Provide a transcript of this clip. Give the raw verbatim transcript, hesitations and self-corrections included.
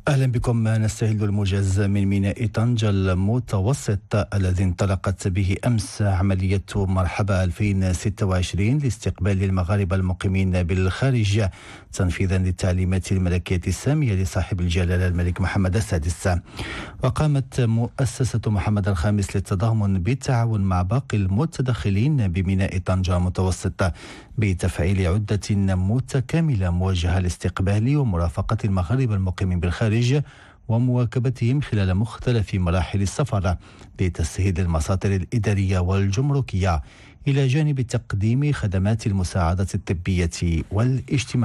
أهلا بكم. نستهل الموجز من ميناء طنجة المتوسط الذي انطلقت به أمس عملية مرحبا ألفين وستة وعشرين لاستقبال المغاربة المقيمين بالخارج تنفيذا للتعليمات الملكية السامية لصاحب الجلالة الملك محمد السادس. وقامت مؤسسة محمد الخامس للتضامن بالتعاون مع باقي المتدخلين بميناء طنجة المتوسط بتفعيل عدة متكاملة موجهة لاستقبال ومرافقة المغاربة المقيمين بالخارج ومواكبتهم خلال مختلف مراحل السفر لتسهيل المصادر الإدارية والجمركية إلى جانب تقديم خدمات المساعدة الطبية والاجتماعية.